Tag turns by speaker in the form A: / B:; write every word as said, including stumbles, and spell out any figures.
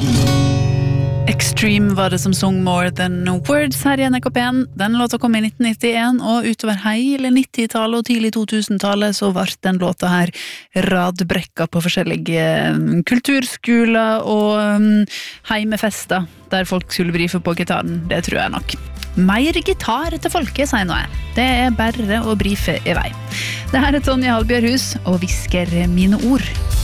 A: Extreme var det som sung More Than Words her i N R K P en. Den låta kom i nitten nittien, og utover hele nittitallet og tidlig to-tusentallet så var den låta her radbrekka på forskjellige kulturskoler og heimefester, der folk skulle brife på gitaren. Det tror jeg nok. Mer gitar til folket, sier nå jeg. Det er bare å brife i vei. Det her er Tonje Halbjørhus, og visker mine ord.